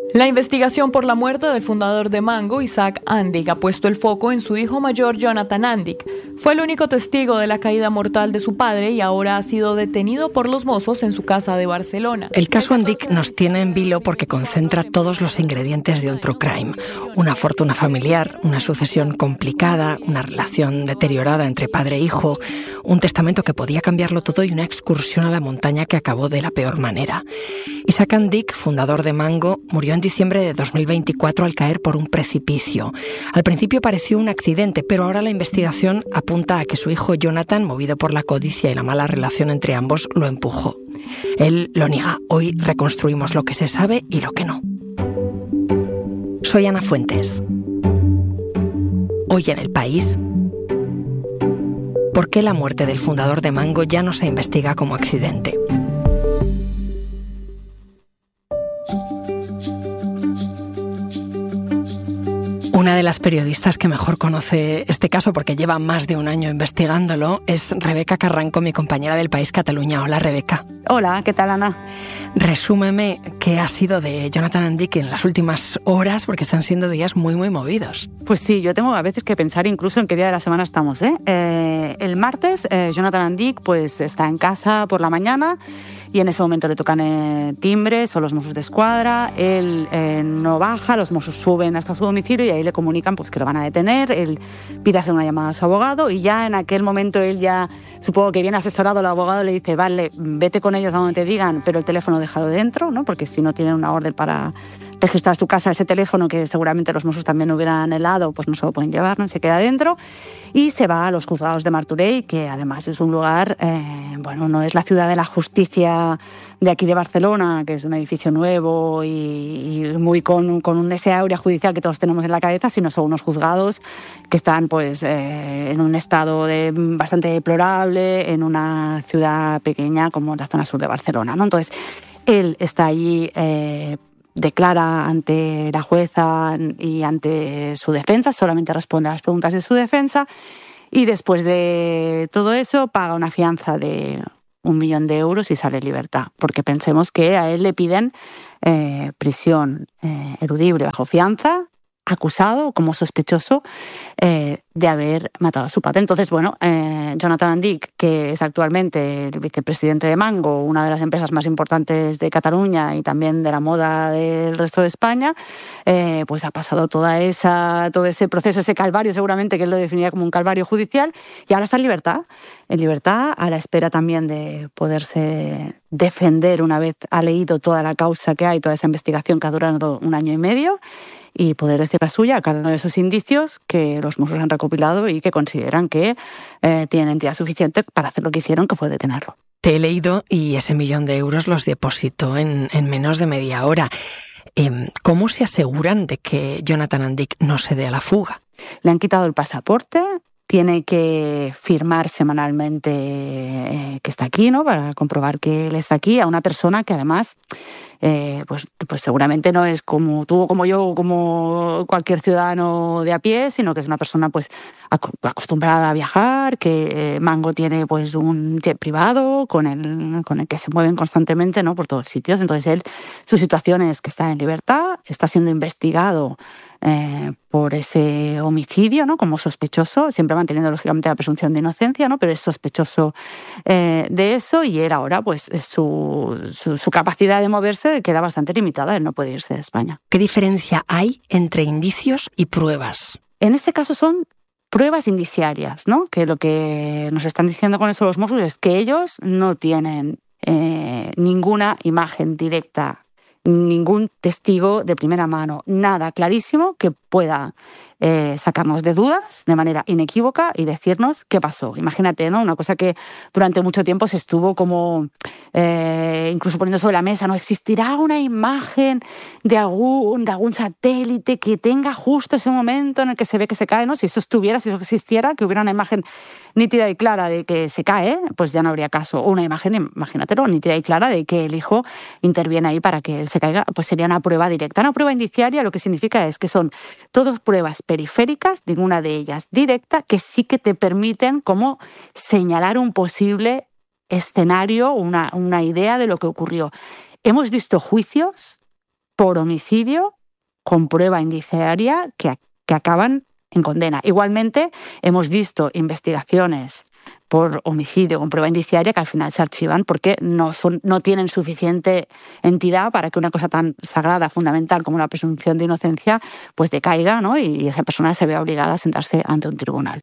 La investigación por la muerte del fundador de Mango, Isaac Andic, ha puesto el foco en su hijo mayor, Jonathan Andic. Fue el único testigo de la caída mortal de su padre y ahora ha sido detenido por los Mossos en su casa de Barcelona. El caso Andic nos tiene en vilo porque concentra todos los ingredientes de un true crime. Una fortuna familiar, una sucesión complicada, una relación deteriorada entre padre e hijo, un testamento que podía cambiarlo todo y una excursión a la montaña que acabó de la peor manera. Isaac Andic, fundador de Mango, murió en diciembre de 2024 al caer por un precipicio. Al principio pareció un accidente, pero ahora la investigación apunta a que su hijo Jonathan, movido por la codicia y la mala relación entre ambos, lo empujó. Él lo niega. Hoy reconstruimos lo que se sabe y lo que no. Soy Ana Fuentes. Hoy en El País, ¿por qué la muerte del fundador de Mango ya no se investiga como accidente? Una de las periodistas que mejor conoce este caso, porque lleva más de un año investigándolo, es Rebeca Carranco, mi compañera del País Cataluña. Hola, Rebeca. Hola, ¿qué tal, Ana? Resúmeme qué ha sido de Jonathan Andic en las últimas horas, porque están siendo días muy, muy movidos. Pues sí, yo tengo a veces que pensar incluso en qué día de la semana estamos, ¿eh? El martes, Jonathan Andic pues está en casa por la mañana y en ese momento le tocan timbres o los Mossos de Escuadra. Él no baja, los Mossos suben hasta su domicilio y ahí le comunican pues que lo van a detener. Él pide hacer una llamada a su abogado y ya en aquel momento él ya, supongo que viene asesorado, el abogado le dice, vale, vete con ellos a donde te digan, pero el teléfono déjalo dentro, ¿no? Porque si no tienen una orden para registrar su casa, ese teléfono que seguramente los Mossos también hubieran anhelado, pues no se lo pueden llevar, ¿no? Se queda dentro y se va a los juzgados de Martorell, que además es un lugar, bueno, no es la ciudad de la justicia de aquí de Barcelona, que es un edificio nuevo y muy con ese áurea judicial que todos tenemos en la cabeza, sino son unos juzgados que están pues en un estado bastante deplorable, en una ciudad pequeña como la zona sur de Barcelona, ¿no? Entonces, él está allí, declara ante la jueza y ante su defensa, solamente responde a las preguntas de su defensa y después de todo eso paga una fianza de 1 millón de euros y sale en libertad, porque pensemos que a él le piden prisión eludible bajo fianza, acusado como sospechoso de haber matado a su padre. Entonces, bueno, Jonathan Andic, que es actualmente el vicepresidente de Mango, una de las empresas más importantes de Cataluña y también de la moda del resto de España, pues ha pasado todo ese proceso, ese calvario, seguramente que él lo definiría como un calvario judicial, y ahora está en libertad, a la espera también de poderse defender una vez ha leído toda la causa que hay, toda esa investigación que ha durado 1 año y medio, y poder decir la suya a cada uno de esos indicios que los Mossos han recopilado y que consideran que tienen entidad suficiente para hacer lo que hicieron, que fue detenerlo. Te he leído y ese 1 millón de euros los depositó en menos de media hora. ¿Cómo se aseguran de que Jonathan Andic no se dé a la fuga? Le han quitado el pasaporte, tiene que firmar semanalmente que está aquí, ¿no? Para comprobar que él está aquí, a una persona que además pues seguramente no es como tú, como yo, como cualquier ciudadano de a pie, sino que es una persona pues acostumbrada a viajar, que Mango tiene pues un jet privado con el que se mueven constantemente, ¿no? Por todos sitios. Entonces su situación es que está en libertad, está siendo investigado por ese homicidio, ¿no? Como sospechoso, siempre manteniendo lógicamente la presunción de inocencia, ¿no? Pero es sospechoso de eso, y él ahora pues su capacidad de moverse queda bastante limitada, él no puede irse de España. ¿Qué diferencia hay entre indicios y pruebas? En este caso son pruebas indiciarias, ¿no? Que lo que nos están diciendo con eso los Mossos es que ellos no tienen ninguna imagen directa, ningún testigo de primera mano, nada clarísimo que pueda sacarnos de dudas de manera inequívoca y decirnos qué pasó. Imagínate, ¿no? Una cosa que durante mucho tiempo se estuvo como incluso poniendo sobre la mesa, ¿no? ¿Existirá una imagen de algún satélite que tenga justo ese momento en el que se ve que se cae, ¿no? Si eso existiera, que hubiera una imagen nítida y clara de que se cae, pues ya no habría caso. O una imagen, imagínatelo, nítida y clara de que el hijo interviene ahí para que él se caiga, pues sería una prueba directa. Una prueba indiciaria lo que significa es que son todas pruebas periféricas, ninguna de ellas directa, que sí que te permiten como señalar un posible escenario, una idea de lo que ocurrió. Hemos visto juicios por homicidio con prueba indiciaria que acaban en condena. Igualmente, hemos visto investigaciones por homicidio con prueba indiciaria que al final se archivan porque no tienen suficiente entidad para que una cosa tan sagrada, fundamental como la presunción de inocencia, pues decaiga, ¿no? Y esa persona se vea obligada a sentarse ante un tribunal.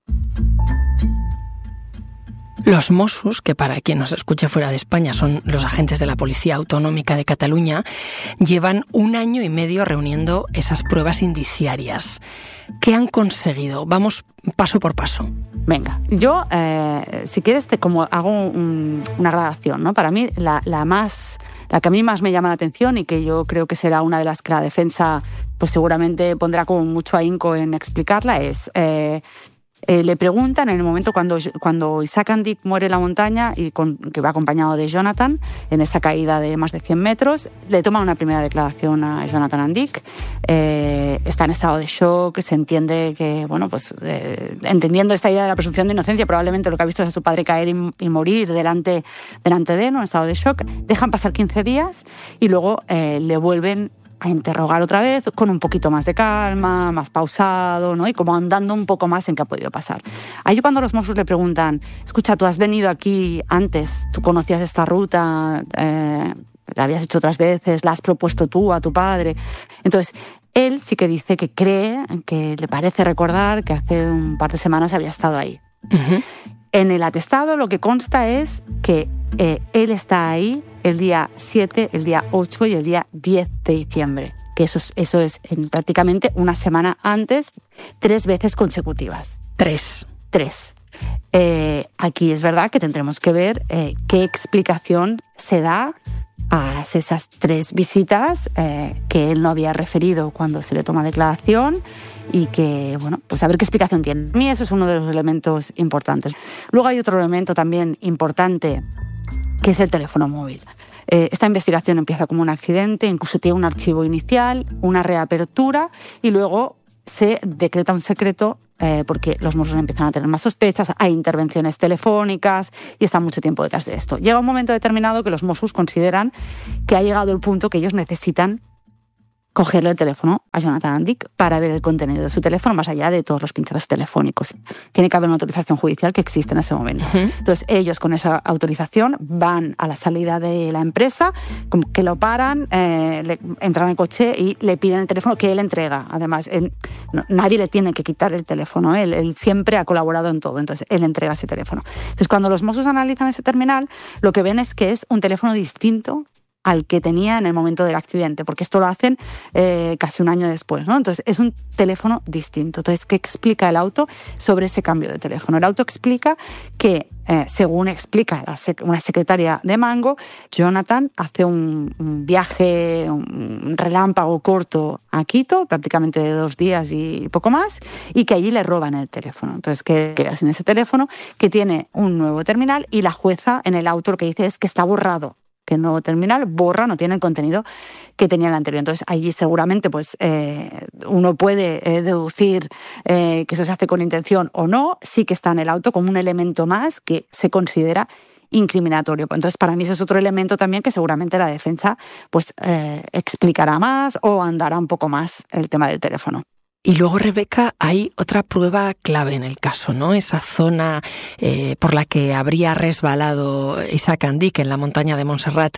Los Mossos, que para quien nos escuche fuera de España son los agentes de la Policía Autonómica de Cataluña, llevan 1 año y medio reuniendo esas pruebas indiciarias. ¿Qué han conseguido? Vamos paso por paso. Venga, yo, si quieres, como hago una gradación, ¿no? Para mí, la que a mí más me llama la atención y que yo creo que será una de las que la defensa pues seguramente pondrá como mucho ahínco en explicarla es... le preguntan en el momento cuando Isaac Andic muere en la montaña y que va acompañado de Jonathan en esa caída de más de 100 metros, le toman una primera declaración a Jonathan Andic. Está en estado de shock, se entiende que, bueno, pues entendiendo esta idea de la presunción de inocencia, probablemente lo que ha visto es a su padre caer y morir delante de él, en estado de shock. Dejan pasar 15 días y luego le vuelven a interrogar otra vez con un poquito más de calma, más pausado, ¿no? Y como andando un poco más en qué ha podido pasar. Ahí cuando los Mossos le preguntan, escucha, tú has venido aquí antes, tú conocías esta ruta, la habías hecho otras veces, la has propuesto tú a tu padre. Entonces, él sí que dice que cree, que le parece recordar que hace un par de semanas había estado ahí. Uh-huh. En el atestado lo que consta es que él está ahí el día 7, el día 8 y el día 10 de diciembre, que eso es prácticamente una semana antes, 3 veces consecutivas. 3. Aquí es verdad que tendremos que ver qué explicación se da a esas 3 visitas que él no había referido cuando se le toma declaración y que, bueno, pues a ver qué explicación tiene. A mí eso es uno de los elementos importantes. Luego hay otro elemento también importante, que es el teléfono móvil. Esta investigación empieza como un accidente, incluso tiene un archivo inicial, una reapertura y luego se decreta un secreto porque los Mossos empiezan a tener más sospechas, hay intervenciones telefónicas y están mucho tiempo detrás de esto. Llega un momento determinado que los Mossos consideran que ha llegado el punto que ellos necesitan cogerle el teléfono a Jonathan Andic para ver el contenido de su teléfono, más allá de todos los pinchados telefónicos. Tiene que haber una autorización judicial que existe en ese momento. Uh-huh. Entonces, ellos con esa autorización van a la salida de la empresa, como que lo paran, entran en el coche y le piden el teléfono que él entrega. Además, nadie le tiene que quitar el teléfono. Él siempre ha colaborado en todo, entonces él entrega ese teléfono. Entonces, cuando los Mossos analizan ese terminal, lo que ven es que es un teléfono distinto al que tenía en el momento del accidente, porque esto lo hacen casi un año después, ¿no? Entonces, es un teléfono distinto. Entonces, ¿qué explica el auto sobre ese cambio de teléfono? El auto explica que, según explica una secretaria de Mango, Jonathan hace un viaje, un relámpago corto a Quito, prácticamente de 2 días y poco más, y que allí le roban el teléfono. Entonces, que queda sin ese teléfono, que tiene un nuevo terminal, y la jueza en el auto lo que dice es que está borrado, que el nuevo terminal no tiene el contenido que tenía el anterior. Entonces, allí seguramente pues, uno puede deducir que eso se hace con intención o no, sí que está en el auto como un elemento más que se considera incriminatorio. Entonces, para mí ese es otro elemento también que seguramente la defensa pues, explicará más o andará un poco más el tema del teléfono. Y luego, Rebeca, hay otra prueba clave en el caso, ¿no? Esa zona por la que habría resbalado Isaac Andic en la montaña de Montserrat.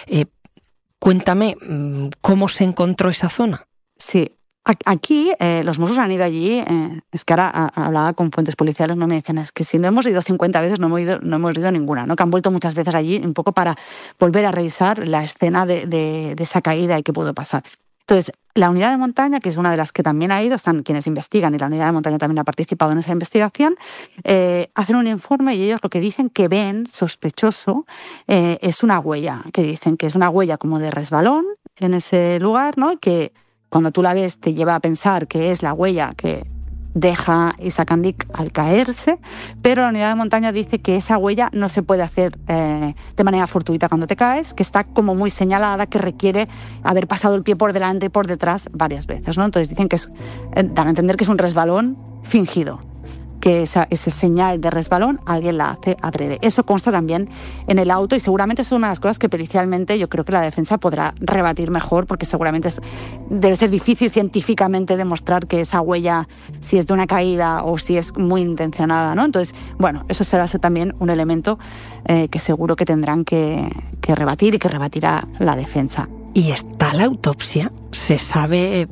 Cuéntame, ¿cómo se encontró esa zona? Sí, aquí los Mossos han ido allí, es que ahora hablaba con fuentes policiales, no me decían, es que si no hemos ido 50 veces, no hemos ido ninguna, ¿no? Que han vuelto muchas veces allí un poco para volver a revisar la escena de esa caída y qué pudo pasar. Entonces, la unidad de montaña, que es una de las que también ha ido, están quienes investigan, y la unidad de montaña también ha participado en esa investigación, hacen un informe y ellos lo que dicen que ven, sospechoso, es una huella, que dicen que es una huella como de resbalón en ese lugar, ¿no? Que cuando tú la ves te lleva a pensar que es la huella que deja Isaac Andic al caerse, pero la unidad de montaña dice que esa huella no se puede hacer de manera fortuita cuando te caes, que está como muy señalada, que requiere haber pasado el pie por delante y por detrás varias veces, ¿no? Entonces dicen que dan a entender que es un resbalón fingido. que esa señal de resbalón alguien la hace adrede. Eso consta también en el auto y seguramente es una de las cosas que pericialmente yo creo que la defensa podrá rebatir mejor, porque seguramente debe ser difícil científicamente demostrar que esa huella, si es de una caída o si es muy intencionada, ¿no? Entonces, bueno, eso será también un elemento que seguro que tendrán que rebatir y que rebatirá la defensa. ¿Y está la autopsia? ¿Se sabe,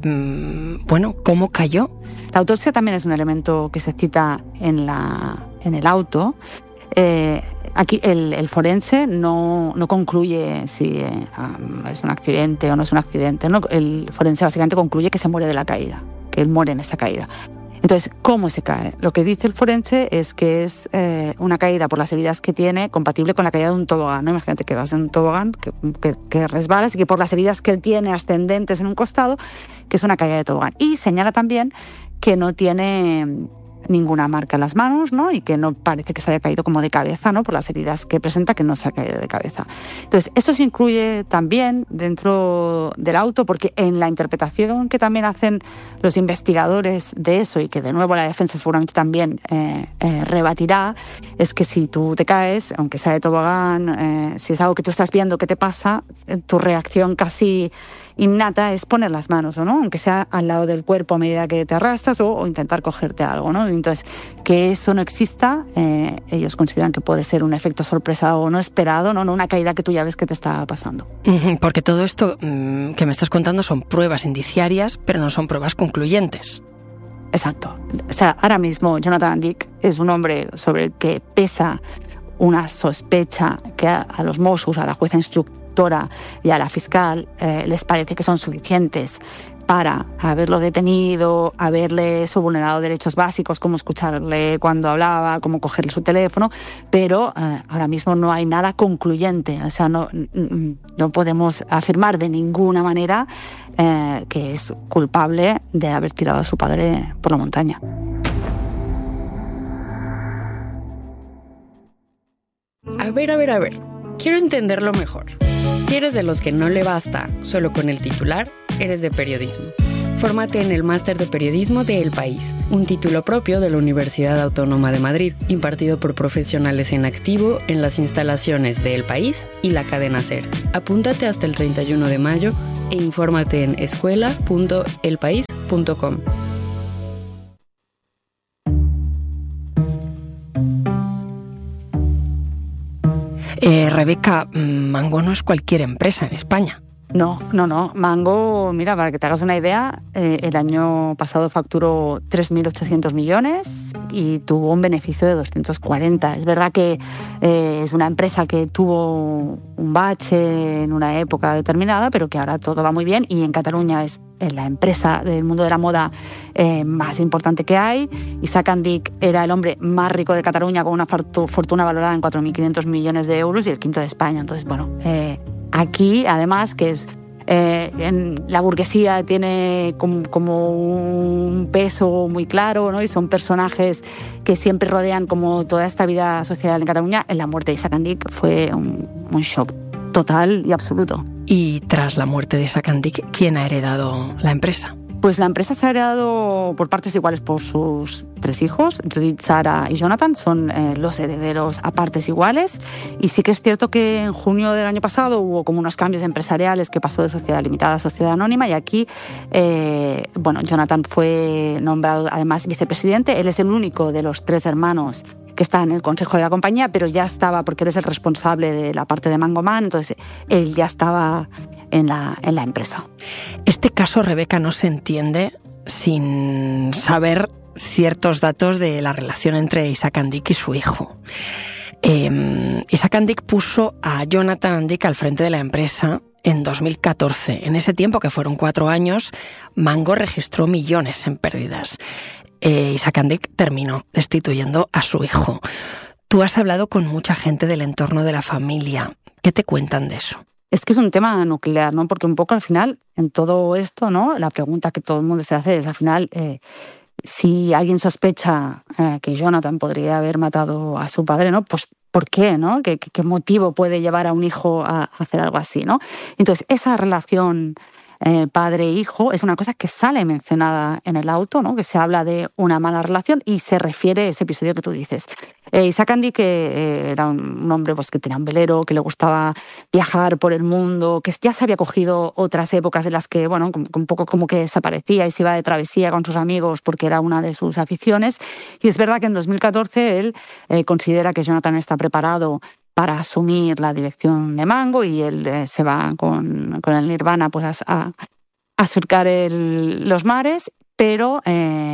cómo cayó? La autopsia también es un elemento que se cita en el auto. Aquí el forense no concluye si es un accidente o no es un accidente, ¿no? El forense básicamente concluye que se muere de la caída, que él muere en esa caída. Entonces, ¿cómo se cae? Lo que dice el forense es que es una caída por las heridas que tiene compatible con la caída de un tobogán, ¿no? Imagínate que vas en un tobogán, que resbalas y que por las heridas que él tiene ascendentes en un costado, que es una caída de tobogán. Y señala también que no tiene ninguna marca en las manos, ¿no? Y que no parece que se haya caído como de cabeza, ¿no? Por las heridas que presenta, que no se ha caído de cabeza. Entonces, esto se incluye también dentro del auto, porque en la interpretación que también hacen los investigadores de eso, y que de nuevo la defensa seguramente también rebatirá, es que si tú te caes, aunque sea de tobogán, si es algo que tú estás viendo que te pasa, tu reacción casi innata es poner las manos, ¿no? Aunque sea al lado del cuerpo a medida que te arrastras o intentar cogerte algo, ¿no? Entonces, que eso no exista, ellos consideran que puede ser un efecto sorpresa o no esperado, ¿no? Una caída que tú ya ves que te está pasando. Porque todo esto que me estás contando son pruebas indiciarias, pero no son pruebas concluyentes. Exacto. O sea, ahora mismo Jonathan Dick es un hombre sobre el que pesa una sospecha que a los Mossos, a la jueza instructora y a la fiscal les parece que son suficientes para haberlo detenido, haberle vulnerado derechos básicos, como escucharle cuando hablaba, como cogerle su teléfono, pero ahora mismo no hay nada concluyente. O sea, no podemos afirmar de ninguna manera que es culpable de haber tirado a su padre por la montaña. A ver. Quiero entenderlo mejor. Si eres de los que no le basta solo con el titular, eres de periodismo. Fórmate en el Máster de Periodismo de El País, un título propio de la Universidad Autónoma de Madrid, impartido por profesionales en activo en las instalaciones de El País y la cadena SER. Apúntate hasta el 31 de mayo e infórmate en escuela.elpaís.com. Rebeca, Mango no es cualquier empresa en España. No. Mango, mira, para que te hagas una idea, el año pasado facturó 3.800 millones y tuvo un beneficio de 240. Es verdad que es una empresa que tuvo un bache en una época determinada, pero que ahora todo va muy bien, y en Cataluña es la empresa del mundo de la moda más importante que hay. Isaac Andic era el hombre más rico de Cataluña, con una fortuna valorada en 4.500 millones de euros y el quinto de España. Entonces, bueno, aquí, además, que es en la burguesía tiene como un peso muy claro, ¿no? Y son personajes que siempre rodean como toda esta vida social en Cataluña. En la muerte de Isaac Andic fue un shock total y absoluto. Y tras la muerte de Isaac Andic, ¿quién ha heredado la empresa? Pues la empresa se ha heredado por partes iguales por sus 3 hijos. Judith, Sara y Jonathan son los herederos a partes iguales. Y sí que es cierto que en junio del año pasado hubo como unos cambios empresariales, que pasó de sociedad limitada a sociedad anónima, y aquí, Jonathan fue nombrado además vicepresidente. Él es el único de los 3 hermanos que está en el consejo de la compañía, pero ya estaba, porque él es el responsable de la parte de Mango Man, entonces él ya estaba en la empresa. Este caso, Rebeca, no se entiende sin saber ciertos datos de la relación entre Isaac Andic y su hijo. Isaac Andic puso a Jonathan Andic al frente de la empresa en 2014. En ese tiempo, que fueron 4 años, Mango registró millones en pérdidas. Isaac Andic terminó destituyendo a su hijo. Tú has hablado con mucha gente del entorno de la familia. ¿Qué te cuentan de eso? Es que es un tema nuclear, ¿no? Porque un poco al final, en todo esto, ¿no? La pregunta que todo el mundo se hace es, al final, si alguien sospecha que Jonathan podría haber matado a su padre, ¿no? Pues ¿por qué, no? ¿Qué motivo puede llevar a un hijo a hacer algo así, no? Entonces, esa relación padre e hijo es una cosa que sale mencionada en el auto, ¿no? Que se habla de una mala relación y se refiere a ese episodio que tú dices. Isaac Andy, que era un hombre pues, que tenía un velero, que le gustaba viajar por el mundo, que ya se había cogido otras épocas de las que, bueno, un poco como que desaparecía y se iba de travesía con sus amigos porque era una de sus aficiones. Y es verdad que en 2014 él considera que Jonathan está preparado para asumir la dirección de Mango y él se va con el Nirvana pues, a surcar los mares. Pero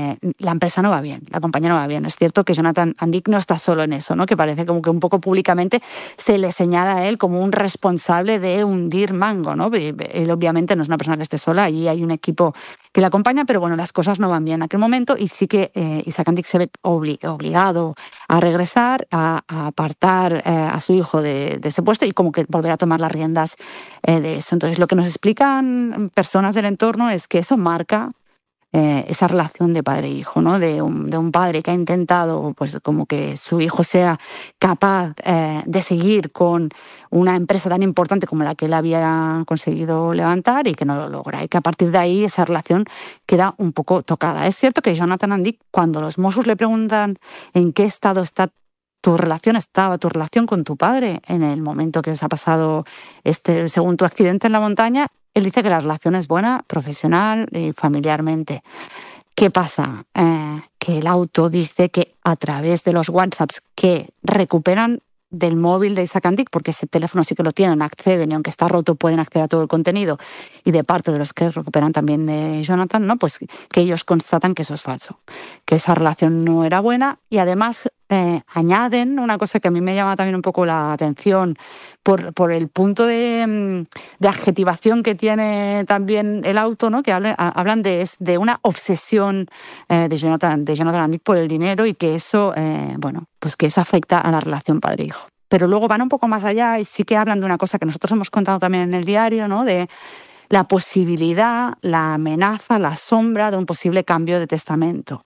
la empresa no va bien, la compañía no va bien. Es cierto que Jonathan Andick no está solo en eso, ¿no? Que parece como que un poco públicamente se le señala a él como un responsable de hundir Mango, ¿no? Él obviamente no es una persona que esté sola, allí hay un equipo que le acompaña, pero bueno, las cosas no van bien en aquel momento y sí que Isaac Andick se ve obligado a regresar, a apartar a su hijo de ese puesto y como que volver a tomar las riendas de eso. Entonces lo que nos explican personas del entorno es que eso marca esa relación de padre e hijo, ¿no? De un padre que ha intentado pues como que su hijo sea capaz de seguir con una empresa tan importante como la que él había conseguido levantar y que no lo logra, y que a partir de ahí esa relación queda un poco tocada. Es cierto que Jonathan Andick, cuando los Mossos le preguntan en qué estado estaba tu relación con tu padre en el momento que os ha pasado según tu accidente en la montaña, él dice que la relación es buena, profesional y familiarmente. ¿Qué pasa? Que el auto dice que a través de los WhatsApps que recuperan del móvil de Isaac Andick, porque ese teléfono sí que lo tienen, acceden y aunque está roto pueden acceder a todo el contenido, y de parte de los que recuperan también de Jonathan, ¿no? Pues que ellos constatan que eso es falso, que esa relación no era buena y además añaden una cosa que a mí me llama también un poco la atención por el punto de adjetivación que tiene también el auto, ¿no? Que hablan de una obsesión de Jonathan Andick por el dinero y que eso, pues que eso afecta a la relación padre-hijo. Pero luego van un poco más allá y sí que hablan de una cosa que nosotros hemos contado también en el diario, ¿no? De la posibilidad, la amenaza, la sombra de un posible cambio de testamento.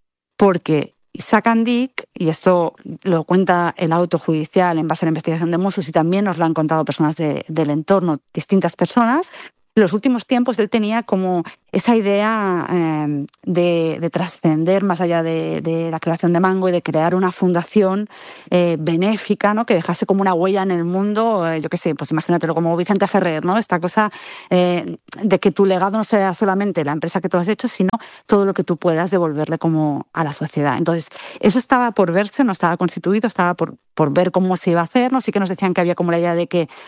Porque Isaac Andick, y esto lo cuenta el auto judicial en base a la investigación de Mossos y también nos lo han contado personas del entorno, distintas personas, en los últimos tiempos él tenía como esa idea de trascender más allá de la creación de Mango y de crear una fundación benéfica, ¿no? Que dejase como una huella en el mundo, yo qué sé, pues imagínatelo como Vicente Ferrer, ¿no? Esta cosa de que tu legado no sea solamente la empresa que tú has hecho, sino todo lo que tú puedas devolverle como a la sociedad. Entonces, eso estaba por verse, no estaba constituido, estaba por ver cómo se iba a hacer, ¿no? Sí que nos decían que había como la idea de que